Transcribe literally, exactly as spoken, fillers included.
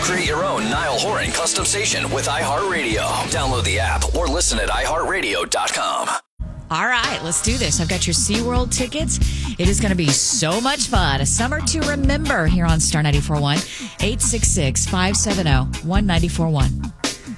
Create your own Niall Horan custom station with iHeartRadio. Download the app or listen at i heart radio dot com. All right, let's do this. I've got your SeaWorld tickets. It is going to be so much fun. A summer to remember here on Star ninety-four point one. eight six six, five seven zero, one nine four one.